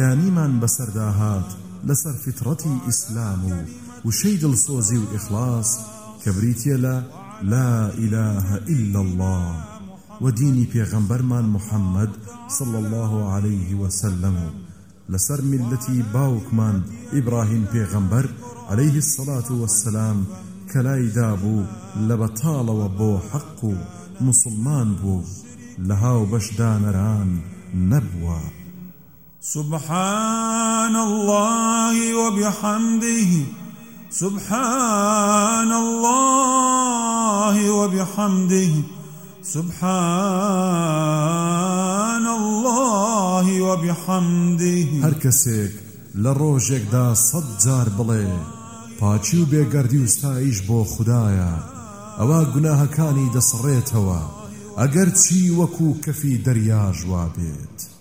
یانیمان بەسەرداهات لەسەر فترەتی ئیسلام و شەی دڵسۆزی و ئیخلاص کە بریتیە لە لا إله إلا الله و دینی پێغەمبەرمان محەممەد صلى الله عليه وسلم لەسەر میلەتی باوکمان ئیبراهیم پێغەمبەر عليه الصلاة والسلام کە لایدا بوو لە بەتاڵەوە بۆ حەق و مسلمان بوو لە هاو بەشدانەران نەبووە. سبحان الله وبحمده سبحان الله وبحمده سبحان الله وبحمده. هەر کەسێک لە ڕۆژێکدا 100 جار بڵێ پاچی و بێگەردی و ستایش بۆ خودایە، ئەوە گوناهەکانی دەسڕێتەوە ئەگەر چی وەکو کەفی دەریاژ وا بێت.